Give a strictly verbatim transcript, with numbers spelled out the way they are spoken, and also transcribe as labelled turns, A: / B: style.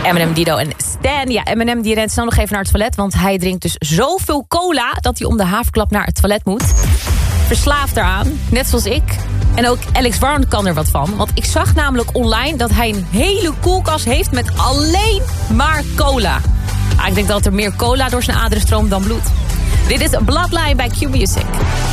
A: Eminem, Dido en Stan. Ja, Eminem die rent snel nog even naar het toilet, want hij drinkt dus zoveel cola dat hij om de haverklap naar het toilet moet. Verslaafd eraan, net zoals ik. En ook Alex Warren kan er wat van. Want ik zag namelijk online dat hij een hele koelkast heeft met alleen maar cola. Ah, ik denk dat er meer cola door zijn aderen stroomt dan bloed. Dit is Bloodline bij Q Music.